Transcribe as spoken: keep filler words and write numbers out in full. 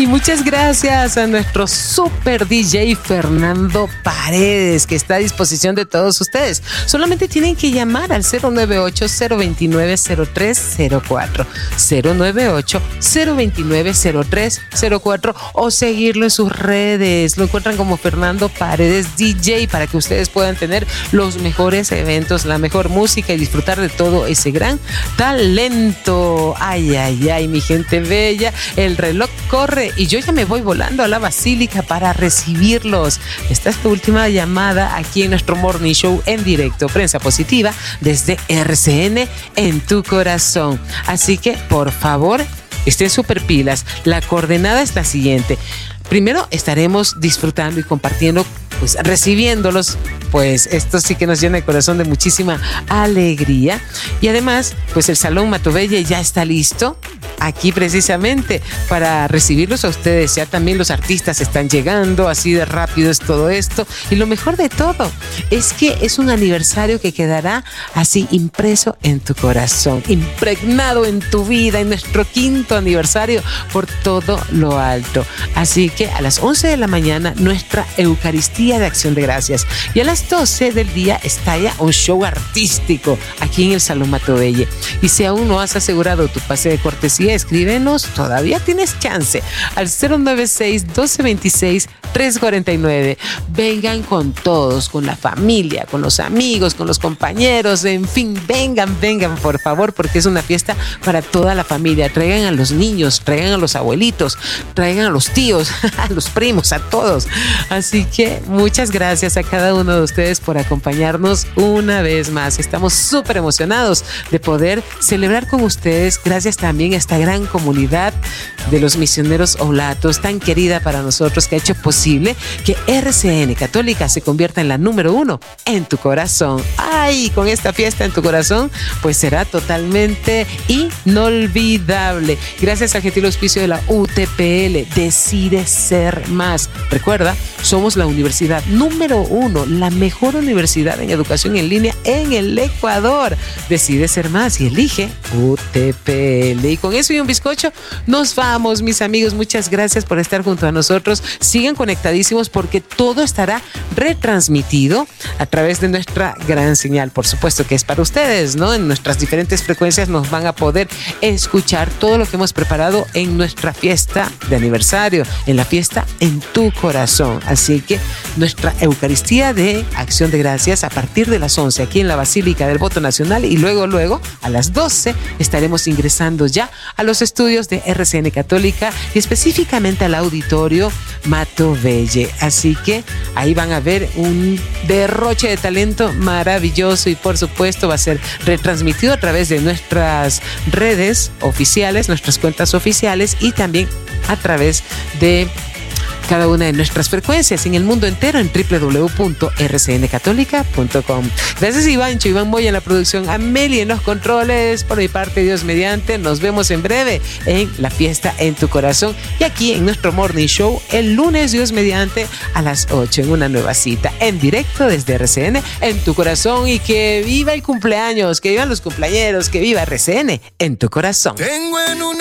muchas gracias a nuestro super D J Fernando Paredes, que está a disposición de todos ustedes. Solamente tienen que llamar al cero nueve ocho, cero dos nueve, cero tres cero cuatro, cero nueve ocho, cero dos nueve, cero tres cero cuatro, o seguirlo en sus redes. Lo encuentran como Fernando Paredes D J, para que ustedes puedan tener los mejores eventos, la mejor música y disfrutar de todo ese gran talento. Ay, ay, ay, mi gente bella, el reloj corre y yo ya me voy volando a la Basílica para recibirlos. Esta es tu última llamada aquí en nuestro Morning Show en directo, Prensa Positiva, desde R C N en tu corazón. Así que, por favor, estén súper pilas. La coordenada es la siguiente. Primero estaremos disfrutando y compartiendo, pues recibiéndolos, pues esto sí que nos llena el corazón de muchísima alegría. Y además, pues el Salón Matobelle ya está listo aquí precisamente para recibirlos a ustedes. Ya también los artistas están llegando, así de rápido es todo esto. Y lo mejor de todo es que es un aniversario que quedará así impreso en tu corazón, impregnado en tu vida, en nuestro quinto aniversario por todo lo alto. Así que a las once de la mañana nuestra Eucaristía de Acción de Gracias, y a las doce del día estalla un show artístico aquí en el Salón Matobelle. Y si aún no has asegurado tu pase de cortesía, escríbenos, todavía tienes chance, al cero nueve seis, doce veintiséis, trescientos cuarenta y nueve. Vengan con todos, con la familia, con los amigos, con los compañeros, en fin, vengan, vengan por favor, porque es una fiesta para toda la familia. Traigan a los niños, traigan a los abuelitos, traigan a los tíos, a los primos, a todos. Así que muchas gracias a cada uno de ustedes por acompañarnos una vez más. Estamos súper emocionados de poder celebrar con ustedes, gracias también a esta gran comunidad de los misioneros oblatos, tan querida para nosotros, que ha hecho posible que R C N Católica se convierta en la número uno en tu corazón. Ay, con esta fiesta en tu corazón, pues será totalmente inolvidable. Gracias al gentil auspicio de la U T P L, Decide Ser Más. Recuerda, somos la universidad número uno, la mejor universidad en educación en línea en el Ecuador. Decide ser más y elige U T P L. Y con eso y un bizcocho, nos vamos, mis amigos. Muchas gracias por estar junto a nosotros. Sigan conectadísimos porque todo estará retransmitido a través de nuestra gran señal. Por supuesto que es para ustedes, ¿no? En nuestras diferentes frecuencias nos van a poder escuchar todo lo que hemos preparado en nuestra fiesta de aniversario, en la fiesta en tu corazón. Así que nuestra Eucaristía de Acción de Gracias a partir de las once aquí en la Basílica del Voto Nacional, y luego luego a las doce estaremos ingresando ya a los estudios de R C N Católica y específicamente al auditorio Matobelle. Así que ahí van a ver un derroche de talento maravilloso, y por supuesto va a ser retransmitido a través de nuestras redes oficiales, nuestras cuentas oficiales, y también a través de cada una de nuestras frecuencias en el mundo entero en doble u doble u doble u punto r c n católica punto com. Gracias Ivancho, Iván Moya en la producción, Amelia en los controles. Por mi parte, Dios mediante, nos vemos en breve en la fiesta en tu corazón y aquí en nuestro Morning Show el lunes, Dios mediante, a las ocho en una nueva cita en directo desde R C N en tu corazón. Y que viva el cumpleaños, que vivan los cumpleañeros, que viva R C N en tu corazón. Tengo en una